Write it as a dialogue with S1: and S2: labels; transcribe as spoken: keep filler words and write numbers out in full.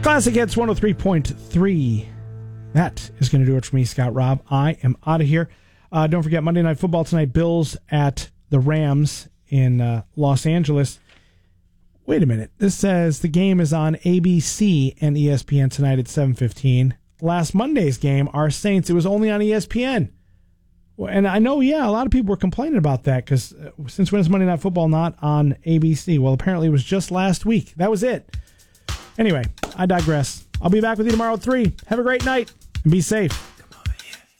S1: Classic Hits one oh three point three. That is going to do it for me, Scott Robb. I am out of here. Uh, don't forget, Monday Night Football tonight, Bills at the Rams in uh, Los Angeles. Wait a minute. This says the game is on A B C and E S P N tonight at seven fifteen. Last Monday's game, our Saints, it was only on E S P N. And I know, yeah, a lot of people were complaining about that because uh, since when is Monday Night Football not on A B C? Well, apparently it was just last week. That was it. Anyway, I digress. I'll be back with you tomorrow at three. Have a great night and be safe.